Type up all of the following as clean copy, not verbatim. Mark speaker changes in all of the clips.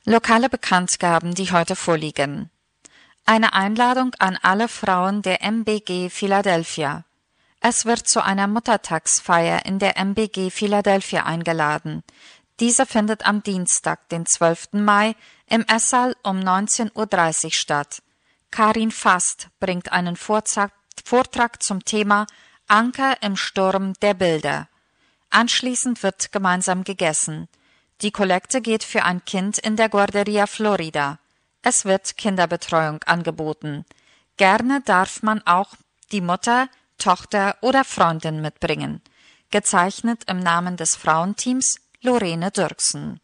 Speaker 1: Lokale Bekanntgaben, die heute vorliegen. Eine Einladung an alle Frauen der MBG Philadelphia. Es wird zu einer Muttertagsfeier in der MBG Philadelphia eingeladen. Diese findet am Dienstag, den 12. Mai, im Esssaal um 19:30 Uhr statt. Karin Fast bringt einen Vortrag zum Thema Anker im Sturm der Bilder. Anschließend wird gemeinsam gegessen. Die Kollekte geht für ein Kind in der Guarderia Florida. Es wird Kinderbetreuung angeboten. Gerne darf man auch die Mutter, Tochter oder Freundin mitbringen. Gezeichnet im Namen des Frauenteams Lorene Dürksen.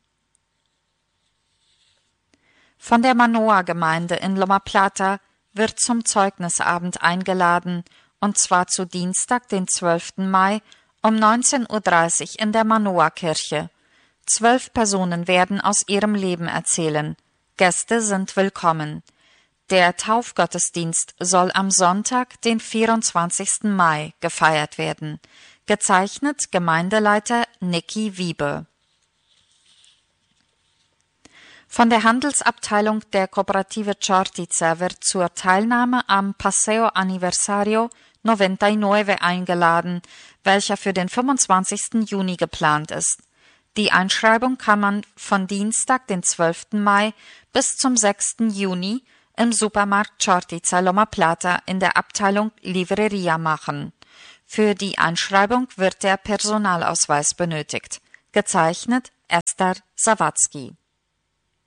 Speaker 1: Von der Manoa-Gemeinde in Loma Plata wird zum Zeugnisabend eingeladen, und zwar zu Dienstag, den 12. Mai, um 19:30 Uhr in der Manoa-Kirche. 12 Personen werden aus ihrem Leben erzählen. Gäste sind willkommen. Der Taufgottesdienst soll am Sonntag, den 24. Mai, gefeiert werden. Gezeichnet Gemeindeleiter Niki Wiebe. Von der Handelsabteilung der Cooperative Chortica wird zur Teilnahme am Paseo Aniversario 99 eingeladen, welcher für den 25. Juni geplant ist. Die Einschreibung kann man von Dienstag, den 12. Mai, bis zum 6. Juni im Supermarkt Chortica Loma Plata in der Abteilung Livreria machen. Für die Einschreibung wird der Personalausweis benötigt. Gezeichnet Esther Sawatzki.